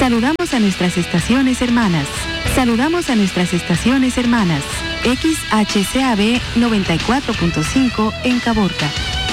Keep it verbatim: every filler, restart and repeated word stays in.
Saludamos a nuestras estaciones hermanas. Saludamos a nuestras estaciones hermanas. X H C A B noventa y cuatro punto cinco en Caborca.